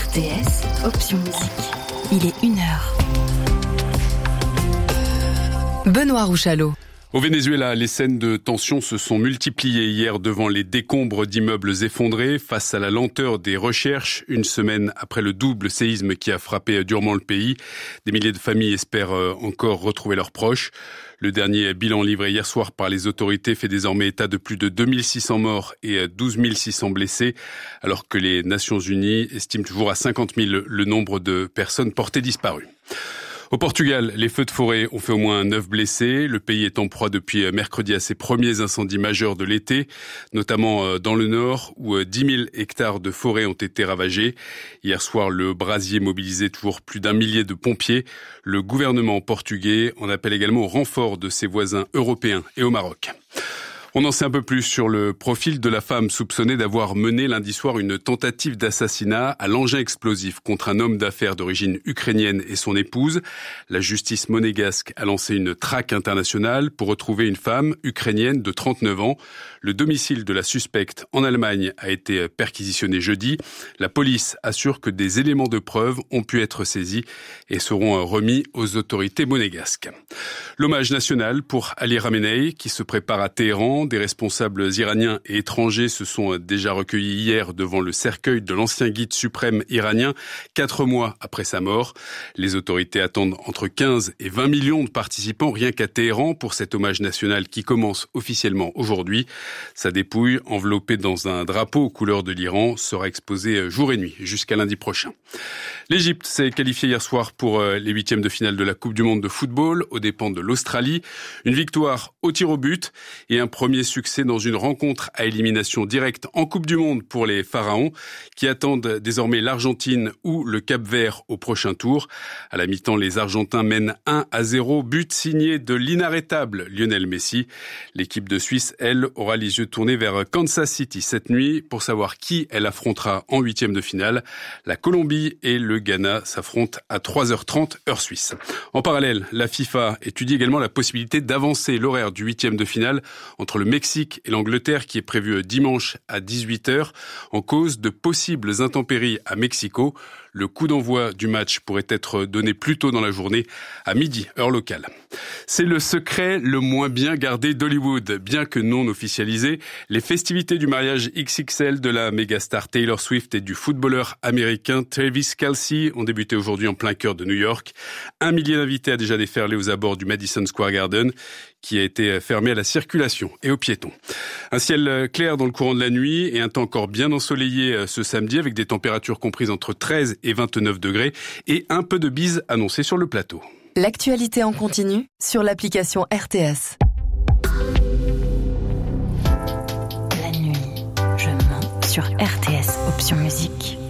RTS, option musique. Il est 1h. Benoît Rouchalot. Au Venezuela, les scènes de tension se sont multipliées hier devant les décombres d'immeubles effondrés face à la lenteur des recherches. Une semaine après le double séisme qui a frappé durement le pays, des milliers de familles espèrent encore retrouver leurs proches. Le dernier bilan livré hier soir par les autorités fait désormais état de plus de 2600 morts et 12 600 blessés, alors que les Nations Unies estiment toujours à 50 000 le nombre de personnes portées disparues. Au Portugal, les feux de forêt ont fait au moins 9 blessés. Le pays est en proie depuis mercredi à ses premiers incendies majeurs de l'été, notamment dans le nord où 10 000 hectares de forêt ont été ravagés. Hier soir, le brasier mobilisait toujours plus d'1 millier de pompiers. Le gouvernement portugais en appelle également au renfort de ses voisins européens et au Maroc. On en sait un peu plus sur le profil de la femme soupçonnée d'avoir mené lundi soir une tentative d'assassinat à l'engin explosif contre un homme d'affaires d'origine ukrainienne et son épouse. La justice monégasque a lancé une traque internationale pour retrouver une femme ukrainienne de 39 ans. Le domicile de la suspecte en Allemagne a été perquisitionné jeudi. La police assure que des éléments de preuve ont pu être saisis et seront remis aux autorités monégasques. L'hommage national pour Ali Khamenei qui se prépare à Téhéran. Des responsables iraniens et étrangers se sont déjà recueillis hier devant le cercueil de l'ancien guide suprême iranien, 4 mois après sa mort. Les autorités attendent entre 15 et 20 millions de participants rien qu'à Téhéran pour cet hommage national qui commence officiellement aujourd'hui. Sa dépouille, enveloppée dans un drapeau aux couleurs de l'Iran, sera exposée jour et nuit jusqu'à lundi prochain. L'Égypte s'est qualifiée hier soir pour les 8e de finale de la Coupe du Monde de football aux dépens de l'Australie. Une victoire au tir au but et un premier succès dans une rencontre à élimination directe en Coupe du Monde pour les Pharaons qui attendent désormais l'Argentine ou le Cap-Vert au prochain tour. À la mi-temps, les Argentins mènent 1-0, but signé de l'inarrêtable Lionel Messi. L'équipe de Suisse, elle, aura les yeux tournés vers Kansas City cette nuit pour savoir qui elle affrontera en 8e de finale. La Colombie et le Ghana s'affrontent à 3h30 heure suisse. En parallèle, la FIFA étudie également la possibilité d'avancer l'horaire du 8e de finale entre le Mexique et l'Angleterre qui est prévu dimanche à 18h en cause de possibles intempéries à Mexico. Le coup d'envoi du match pourrait être donné plus tôt dans la journée, à midi, heure locale. C'est le secret le moins bien gardé d'Hollywood. Bien que non officialisé, les festivités du mariage XXL de la mégastar Taylor Swift et du footballeur américain Travis Kelce ont débuté aujourd'hui en plein cœur de New York. 1 millier d'invités a déjà déferlé aux abords du Madison Square Garden, qui a été fermé à la circulation et aux piétons. Un ciel clair dans le courant de la nuit et un temps encore bien ensoleillé ce samedi avec des températures comprises entre 13 et 29 degrés et un peu de bise annoncée sur le plateau. L'actualité en continu sur l'application RTS. La nuit, je mens sur RTS, option musique.